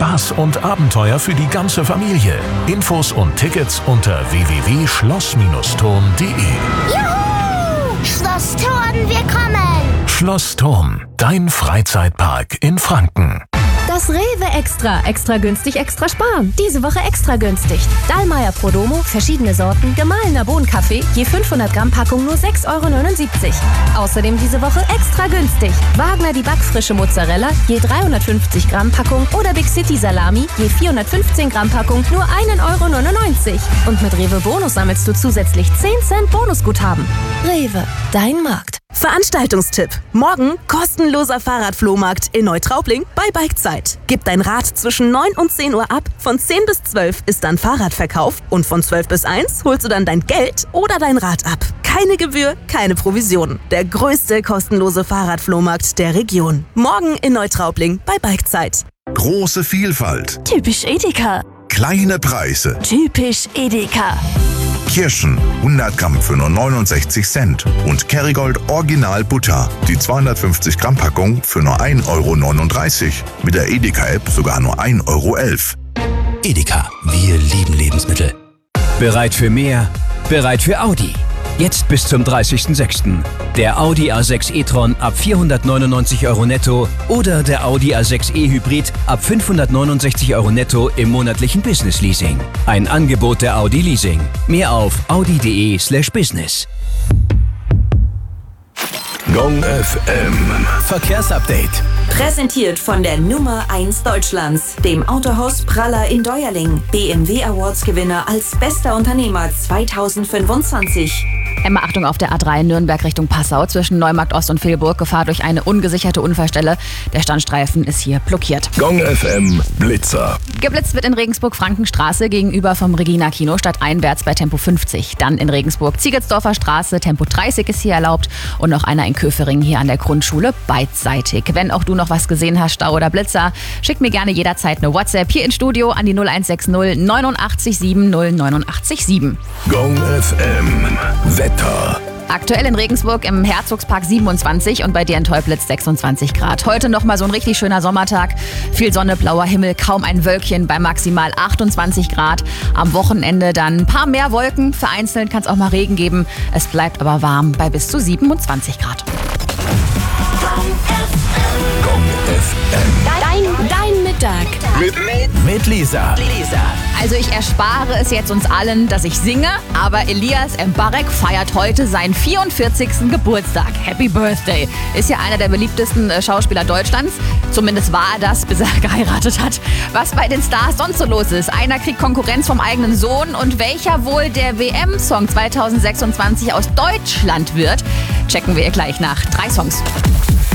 Spaß und Abenteuer für die ganze Familie. Infos und Tickets unter www.schloss-turm.de. Juhu! Schloss Thurn, wir kommen! Schloss Thurn, dein Freizeitpark in Franken. Das Rewe Extra. Extra günstig, extra sparen. Diese Woche extra günstig. Dallmayr Prodomo, verschiedene Sorten, gemahlener Bohnenkaffee, je 500 Gramm Packung nur 6,79 €. Außerdem diese Woche extra günstig. Wagner die backfrische Mozzarella, je 350 Gramm Packung oder Big City Salami, je 415 Gramm Packung nur 1,99 €. Und mit Rewe Bonus sammelst du zusätzlich 10 Cent Bonusguthaben. Rewe, dein Markt. Veranstaltungstipp. Morgen kostenloser Fahrradflohmarkt in Neutraubling bei Bikezeit. Gib dein Rad zwischen 9 und 10 Uhr ab. Von 10 bis 12 ist dann Fahrradverkauf und von 12 bis 1 holst du dann dein Geld oder dein Rad ab. Keine Gebühr, keine Provision. Der größte kostenlose Fahrradflohmarkt der Region. Morgen in Neutraubling bei Bikezeit. Große Vielfalt. Typisch Edeka. Kleine Preise. Typisch Edeka. Kirschen 100 Gramm für nur 69 Cent und Kerrygold Original Butter, die 250 Gramm Packung für nur 1,39 €. Mit der Edeka-App sogar nur 1,11 €. Edeka, wir lieben Lebensmittel. Bereit für mehr? Bereit für Audi. Jetzt bis zum 30.06. Der Audi A6 e-tron ab 499 € netto oder der Audi A6 e-Hybrid ab 569 € netto im monatlichen Business-Leasing. Ein Angebot der Audi Leasing. Mehr auf audi.de/business. Gong FM. Verkehrsupdate. Präsentiert von der Nummer 1 Deutschlands, dem Autohaus Praller in Deuerling. BMW Awards Gewinner als bester Unternehmer 2025. Emma, Achtung auf der A3 Nürnberg Richtung Passau zwischen Neumarkt Ost und Vilburg. Gefahr durch eine ungesicherte Unfallstelle. Der Standstreifen ist hier blockiert. Gong FM Blitzer. Geblitzt wird in Regensburg-Frankenstraße gegenüber vom Regina-Kino stadteinwärts bei Tempo 50. Dann in Regensburg-Ziegelsdorfer Straße, Tempo 30 ist hier erlaubt. Und noch einer in Köfering hier an der Grundschule beidseitig. Wenn auch du noch was gesehen hast, Stau oder Blitzer, schick mir gerne jederzeit eine WhatsApp hier ins Studio an die 0160 89 70 089 7. Gong FM Wetter. Aktuell in Regensburg im Herzogspark 27 und bei dir in Teublitz 26 Grad. Heute nochmal so ein richtig schöner Sommertag. Viel Sonne, blauer Himmel, kaum ein Wölkchen bei maximal 28 Grad. Am Wochenende dann ein paar mehr Wolken. Vereinzelt kann es auch mal Regen geben. Es bleibt aber warm bei bis zu 27 Grad. Gong FM. Dein Mittag. Mit Lisa. Also ich erspare es jetzt uns allen, dass ich singe, aber Elias Mbarek feiert heute seinen 44. Geburtstag. Happy Birthday. Ist ja einer der beliebtesten Schauspieler Deutschlands. Zumindest war er das, bis er geheiratet hat. Was bei den Stars sonst so los ist. Einer kriegt Konkurrenz vom eigenen Sohn und welcher wohl der WM-Song 2026 aus Deutschland wird, checken wir gleich nach 3 Songs.